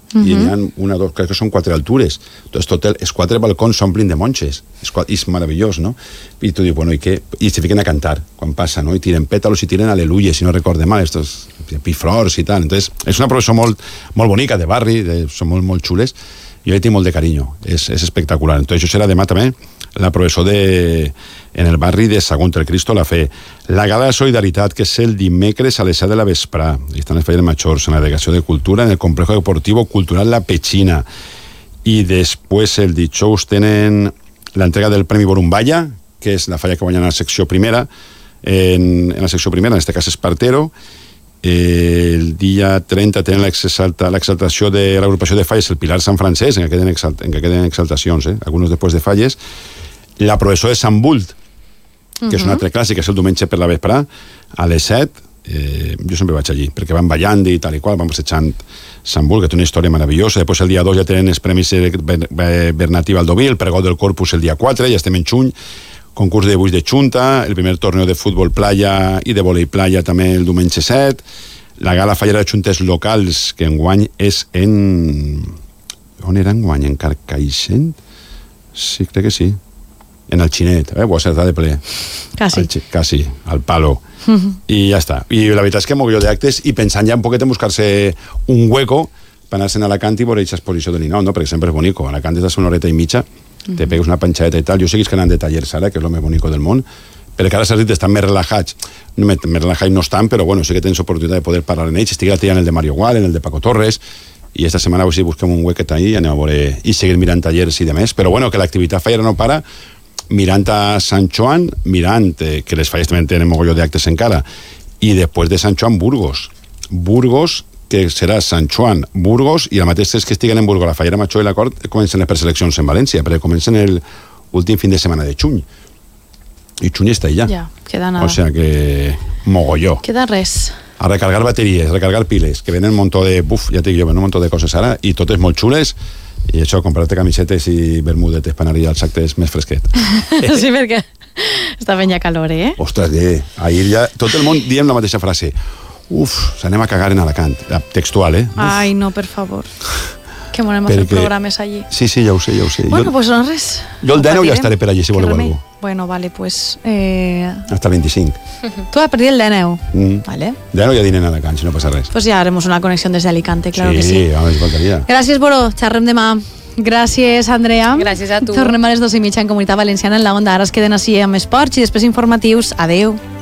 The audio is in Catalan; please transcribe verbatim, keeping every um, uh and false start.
Uh-huh. I hi ha una, dos, crec que són quatre altures. Entonces, tot el, els quatre balcons s'omplin de monges. És, és meravellós, no? I tu dius, bueno, i què? I se fiquen a cantar quan passa, no? I tiren pètalos i tiren aleluia, si no recorde mal, estos piflors i tal. Entonces, és una professó molt, molt bonica, de barri, de, són molt, molt xules. Jo li tinc molt de carinyo, és, és espectacular. Entonces, això serà demà també la professó de, en el barri de Sagunt el Cristo la Fe. La gala de solidaritat, que és el dimecres a les set de la vesprà. Hi estan les falles majors, en la delegació de cultura, en el complejo deportivo cultural La Petxina. I després, el dijous, tenen l'entrega del Premi Borumballa, que és la falla que guanyen a la secció primera, en, en la secció primera, en este cas Espartero. El dia trenta tenen l'exaltació de l'agrupació de falles, el Pilar Sant Francesc, en què queden, exalt, en què queden exaltacions, eh? alguns després de falles. La professó de Sant Bult, que uh-huh. és un altre clàssic, és el diumenge per la vesprà, a les set. Eh, jo sempre vaig allí, perquè van ballant i tal i qual, van passejant Sant Bult, que té una història meravellosa. Després el dia dos ja tenen els premis Bernatí Baldoví, el pregó del Corpus el dia quatre, ja estem en juny, concurs de dibuix de Xunta, el primer torneo de futbol playa i de volei playa també el diumenge set, la gala fallera de xuntes locals, que enguany és en... On era enguany? En Carcaixent? Sí, crec que sí. En el Xinet, eh? Ho ha acertat de ple. Quasi. Al, quasi, al palo. Uh-huh. I ja està. I la veritat és que mogolló d'actes i pensant ja un poquet en buscar-se un hueco per anar-se'n a Alacant i veure aquesta exposició de Ninot, no? Perquè sempre és bonico. A Alacant és una horeta i mitja, te pegues una panxadeta i tal. Jo seguis que anant de tallers ara, que és el més bonico del món, perquè ara s'ha dit estan més relajats. No, més relajats no estan, però bueno, sí que tens oportunitat de poder parlar en ells. Estic allà en el de Mario Gual, en el de Paco Torres, i esta setmana si busquem un huequet ahí i anem a veure i seguir mirant tallers i demés. Però bueno, que l'activitat fallera no para, mirant a Sant Joan, mirant eh, que les falles també tenen mogolló d'actes encara, i després de Sant Joan, Burgos. Burgos, que serà Sant Joan, Burgos, i la mateixa és que estiguen en Burgos, la fallera major i la cort, comencen les preseleccions en València, perquè comencen el últim fin de setmana de juny. I juny està allà. Ja, queda nada. O sea que mogolló. Queda res. A recargar bateries, a recargar piles, que venen un muntó de... Buf, ja t'he dit jo, venen un muntó de coses ara, i totes molt xules, i això, comprar-te camisetes i bermudetes per anar als actes més fresquet. Sí, perquè està ben ja calor, eh? Ostres, eh? Ahir ja... Tot el món diem la mateixa frase. Uf, s'anem a cagar en Alacant. Textual, eh? Uf. Ai, no, per favor. Que monem a fer programes allí. Sí, sí, ja ho sé, ja ho sé. Bueno, jo, pues no res. Jo el dènou ja estaré per allí, si voleu alguna cosa. Bueno, vale, pues... Eh... Hasta el veinticinc. Tu vas per dir el dènou. Mm. Vale. Dènou ja dinen a Alacant, si no passa res. Pues ya haremos una conexión desde Alicante, claro sí, que sí. Sí, a més faltaria. Gràcies, Boro. Xerrem demà. Gràcies, Andrea. Gràcies a tu. Tornem a les dos i mitja en Comunitat Valenciana en la Onda. Ara es queden així amb esports i després informatius. Adeu.